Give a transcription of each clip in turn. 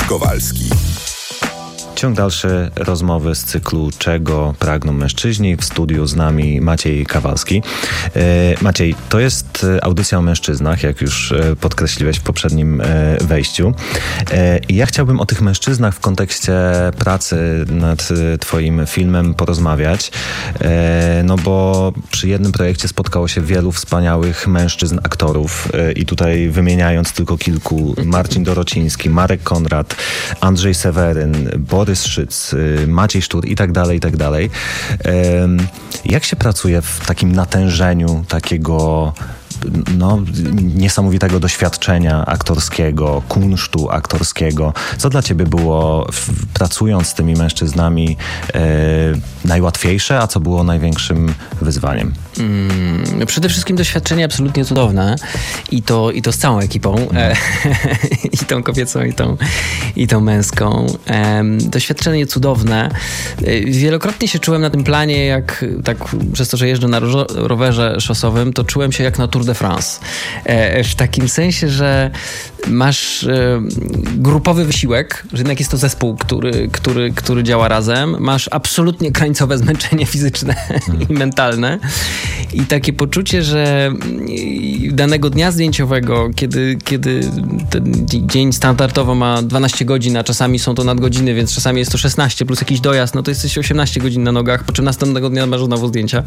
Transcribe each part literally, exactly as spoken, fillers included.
Kowalski. Ciąg dalszy rozmowy z cyklu Czego pragną mężczyźni. W studiu z nami Maciej Kawalski. E, Maciej, to jest audycja o mężczyznach, jak już podkreśliłeś w poprzednim e, wejściu. E, I ja chciałbym o tych mężczyznach w kontekście pracy nad twoim filmem porozmawiać. E, no bo przy jednym projekcie spotkało się wielu wspaniałych mężczyzn, aktorów. E, I tutaj wymieniając tylko kilku: Marcin Dorociński, Marek Konrad, Andrzej Seweryn, Borys Szyc, Maciej Sztur i tak dalej, i tak dalej. Jak się pracuje w takim natężeniu takiego no, niesamowitego doświadczenia aktorskiego, kunsztu aktorskiego? Co dla ciebie było, w, pracując z tymi mężczyznami, e, najłatwiejsze, a co było największym wyzwaniem? Mm, przede wszystkim doświadczenie absolutnie cudowne i to, i to z całą ekipą, mm. i tą kobiecą, i tą, i tą męską. E, doświadczenie cudowne. E, wielokrotnie się czułem na tym planie, jak tak przez to, że jeżdżę na ro- rowerze szosowym, to czułem się jak na Tour de France. E, w takim sensie, że masz e, grupowy wysiłek, że jednak jest to zespół, który, który, który działa razem. Masz absolutnie krańcowe zmęczenie fizyczne mm. i mentalne. I takie poczucie, że danego dnia zdjęciowego, kiedy, kiedy ten dzień standardowo ma dwanaście godzin, a czasami są to nadgodziny, więc czasami jest to szesnaście plus jakiś dojazd, no to jesteś osiemnaście godzin na nogach, po czym następnego dnia masz znowu zdjęcia.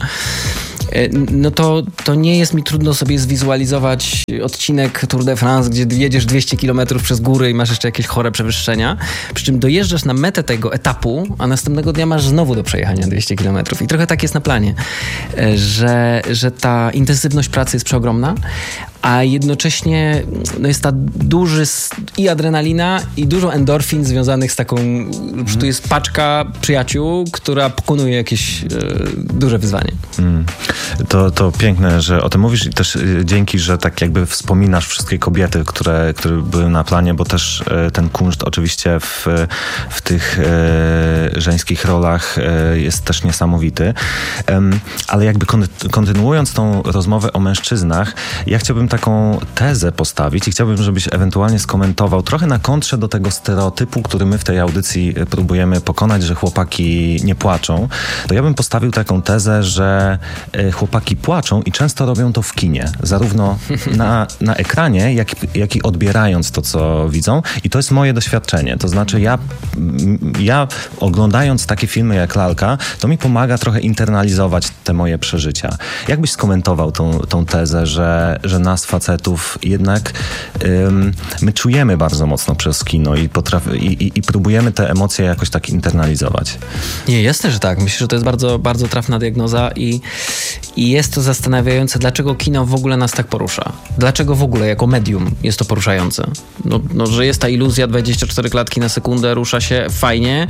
No to, to nie jest mi trudno sobie zwizualizować odcinek Tour de France, gdzie jedziesz dwieście kilometrów przez góry i masz jeszcze jakieś chore przewyższenia, przy czym dojeżdżasz na metę tego etapu, a następnego dnia masz znowu do przejechania dwieście kilometrów. I trochę tak jest na planie, że, że ta intensywność pracy jest przeogromna, a jednocześnie no jest ta duży i adrenalina, i dużo endorfin związanych z taką, mm. że tu jest paczka przyjaciół, która pokonuje jakieś e, duże wyzwanie. Mm. To, to piękne, że o tym mówisz, i też dzięki, że tak jakby wspominasz wszystkie kobiety, które, które były na planie, bo też e, ten kunszt oczywiście w, w tych e, żeńskich rolach e, jest też niesamowity. E, ale jakby kontynuując tą rozmowę o mężczyznach, ja chciałbym taką tezę postawić i chciałbym, żebyś ewentualnie skomentował trochę na kontrze do tego stereotypu, który my w tej audycji próbujemy pokonać, że chłopaki nie płaczą. To ja bym postawił taką tezę, że chłopaki płaczą i często robią to w kinie. Zarówno na, na ekranie, jak, jak i odbierając to, co widzą. I to jest moje doświadczenie. To znaczy ja, ja oglądając takie filmy jak Lalka, to mi pomaga trochę internalizować te moje przeżycia. Jak byś skomentował tą, tą tezę, że, że nas facetów jednak ym, my czujemy bardzo mocno przez kino i, potraf- i, i, i próbujemy te emocje jakoś tak internalizować? Nie, jasne, że tak. Myślę, że to jest bardzo, bardzo trafna diagnoza i, i jest to zastanawiające, dlaczego kino w ogóle nas tak porusza. Dlaczego w ogóle jako medium jest to poruszające. No, no że jest ta iluzja, dwadzieścia cztery klatki na sekundę, rusza się fajnie.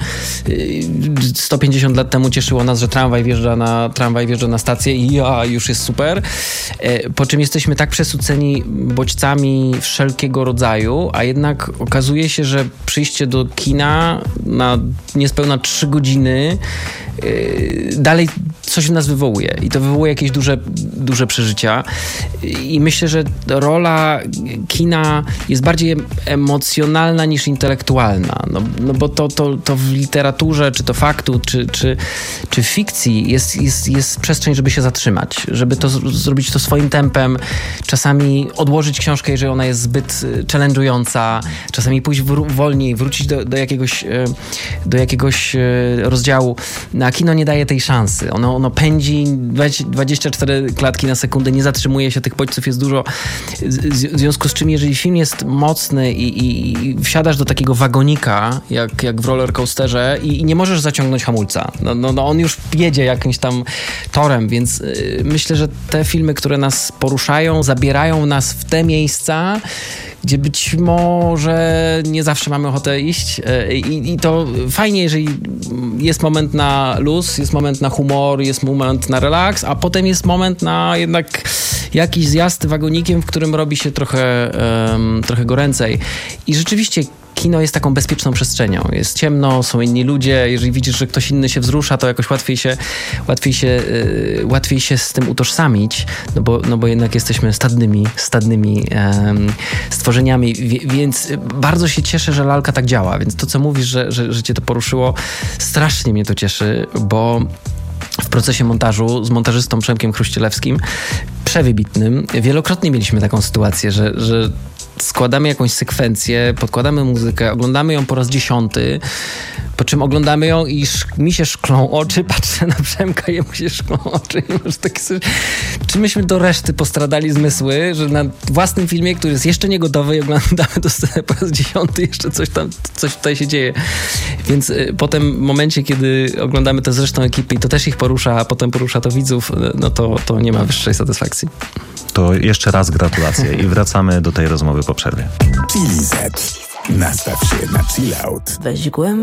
sto pięćdziesiąt lat temu cieszyło nas, że tramwaj wjeżdża na, tramwaj wjeżdża na stację i ja, już jest super. Po czym jesteśmy tak przesyceni bodźcami wszelkiego rodzaju, a jednak okazuje się, że przyjście do kina na niespełna trzy godziny yy, dalej coś w nas wywołuje i to wywołuje jakieś duże, duże przeżycia i myślę, że rola kina jest bardziej emocjonalna niż intelektualna, no, no bo to, to, to w literaturze, czy to faktu, czy, czy, czy fikcji jest, jest, jest przestrzeń, żeby się zatrzymać, żeby to zrobić to swoim tempem, czasami odłożyć książkę, jeżeli ona jest zbyt challenge'ująca, czasami pójść wr- wolniej, wrócić do, do jakiegoś, do jakiegoś rozdziału. No, a kino nie daje tej szansy. Ono, ono pędzi dwadzieścia cztery klatki na sekundę, nie zatrzymuje się, tych bodźców jest dużo. W związku z czym, jeżeli film jest mocny i, i, i wsiadasz do takiego wagonika, jak, jak w rollercoasterze i, i nie możesz zaciągnąć hamulca. No, no, no on już jedzie jakimś tam torem, więc yy, myślę, że te filmy, które nas poruszają, zabierają nas w te miejsca, gdzie być może nie zawsze mamy ochotę iść i, i to fajnie, jeżeli jest moment na luz, jest moment na humor, jest moment na relaks, a potem jest moment na jednak jakiś zjazd wagonikiem, w którym robi się trochę, um, trochę goręcej. I rzeczywiście kino jest taką bezpieczną przestrzenią. Jest ciemno, są inni ludzie, jeżeli widzisz, że ktoś inny się wzrusza, to jakoś łatwiej się, łatwiej się, yy, łatwiej się z tym utożsamić, no bo, no bo jednak jesteśmy stadnymi, stadnymi yy, stworzeniami, Wie, więc bardzo się cieszę, że lalka tak działa, więc to, co mówisz, że, że, że cię to poruszyło, strasznie mnie to cieszy, bo w procesie montażu z montażystą Przemkiem Chruścielewskim, przewybitnym, wielokrotnie mieliśmy taką sytuację, że, że składamy jakąś sekwencję, podkładamy muzykę, oglądamy ją po raz dziesiąty, po czym oglądamy ją i sz- mi się szklą oczy, patrzę na Przemka, jemu się szklą oczy i masz takie sobie, czy myśmy do reszty postradali zmysły, że na własnym filmie, który jest jeszcze nie gotowy i oglądamy to scenę po raz dziesiąty, jeszcze coś tam, coś tutaj się dzieje. Więc y, potem w momencie, kiedy oglądamy to z resztą ekipy i to też ich porusza, a potem porusza to widzów, no to, to nie ma wyższej satysfakcji. To jeszcze raz gratulacje i wracamy do tej rozmowy po przerwie. Chili Z. Nastaw się na chill out. Weź głęboko.